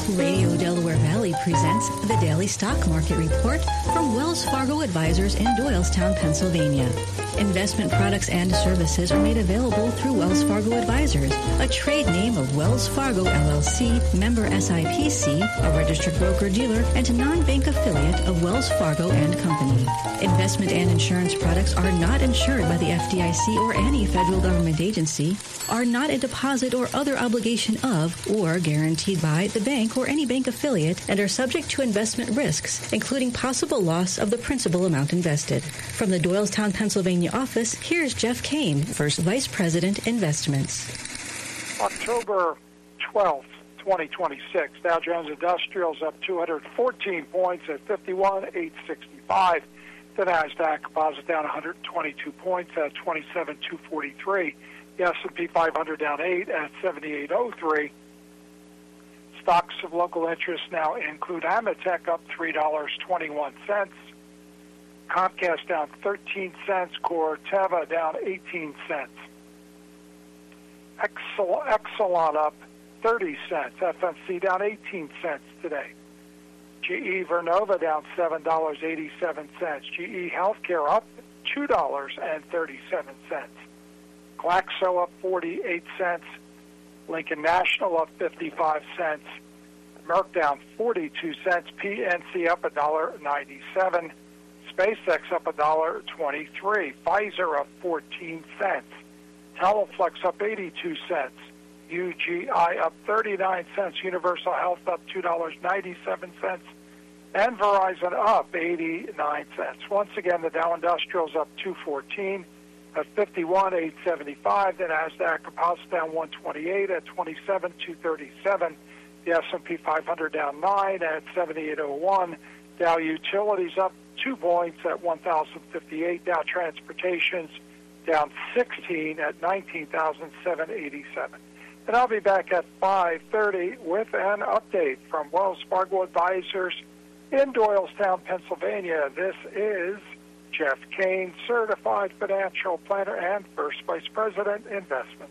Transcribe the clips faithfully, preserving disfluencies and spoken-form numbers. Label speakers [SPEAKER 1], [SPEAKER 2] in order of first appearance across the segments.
[SPEAKER 1] Radio Delaware Valley presents the Daily Stock Market Report from Wells Fargo Advisors in Doylestown, Pennsylvania. Investment products and services are made available through Wells Fargo Advisors, a trade name of Wells Fargo L L C, member S I P C, a registered broker-dealer, and a non-bank affiliate of Wells Fargo and Company. Investment and insurance products are not insured by the F D I C or any federal government agency, are not a deposit or other obligation of or guaranteed by the bank or any bank affiliate, and are subject to investment risks, including possible loss of the principal amount invested. From the Doylestown, Pennsylvania office, here's Jeff Kane, First Vice President, Investments.
[SPEAKER 2] October twelfth, twenty twenty-six, Dow Jones Industrials up two hundred fourteen points at fifty-one thousand eight hundred sixty-five. The NASDAQ Composite down one hundred twenty-two points at twenty-seven thousand two hundred forty-three. The S and P five hundred down eight at seventy-eight oh three. Stocks of local interest now include Ametek up three dollars and twenty-one cents. Comcast down thirteen cents. Corteva down eighteen cents. Excel, Exelon up thirty cents. F M C down eighteen cents today. G E Vernova down seven dollars and eighty-seven cents. G E Healthcare up two dollars and thirty-seven cents. Glaxo up forty-eight cents. Lincoln National up fifty-five cents. Merck down forty-two cents. P N C up one dollar and ninety-seven cents. SpaceX up one dollar and twenty-three cents. Pfizer up fourteen cents. Teleflex up eighty-two cents. U G I up thirty-nine cents. Universal Health up two dollars and ninety-seven cents. And Verizon up eighty-nine cents. Once again, the Dow Industrials up two fourteen at fifty-one thousand eight hundred seventy-five. The NASDAQ Composite down one twenty-eight at twenty-seven thousand two hundred thirty-seven. The S and P five hundred down nine at seventy-eight oh one. Dow Utilities up two points at one thousand fifty-eight. Dow Transportation's down sixteen at nineteen thousand seven hundred eighty-seven. And I'll be back at five thirty with an update from Wells Fargo Advisors in Doylestown, Pennsylvania. This is Jeff Kane, Certified Financial Planner and First Vice President, Investments.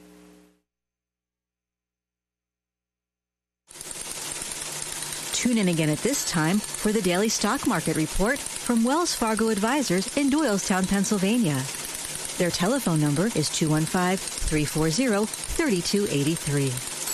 [SPEAKER 1] Tune in again at this time for the Daily Stock Market Report from Wells Fargo Advisors in Doylestown, Pennsylvania. Their telephone number is two one five, three four zero, three two eight three.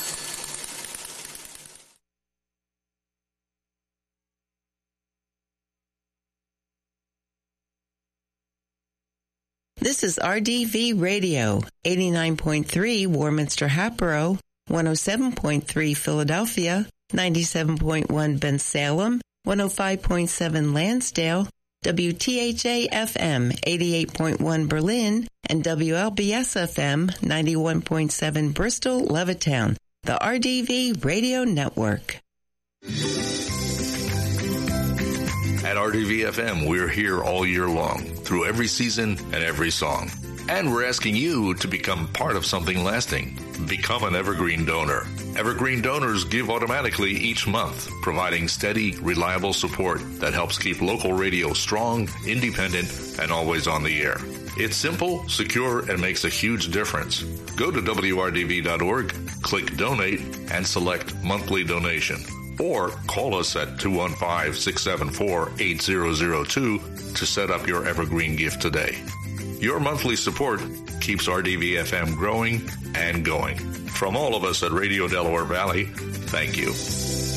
[SPEAKER 3] This is R D V Radio, eighty-nine point three Warminster Hatboro, one oh seven point three Philadelphia, ninety-seven point one Bensalem, one oh five point seven Lansdale, W T H A F M eighty-eight point one Berlin, and W L B S F M ninety-one point seven Bristol, Levittown, the R D V Radio Network.
[SPEAKER 4] At R D V F M, we're here all year long, through every season and every song. And we're asking you to become part of something lasting. Become an Evergreen donor. Evergreen donors give automatically each month, providing steady, reliable support that helps keep local radio strong, independent, and always on the air. It's simple, secure, and makes a huge difference. Go to W R D V dot org, click Donate, and select Monthly Donation. Or call us at two one five, six seven four, eight zero zero two to set up your Evergreen gift today. Your monthly support keeps R D V F M growing and going. From all of us at Radio Delaware Valley, thank you.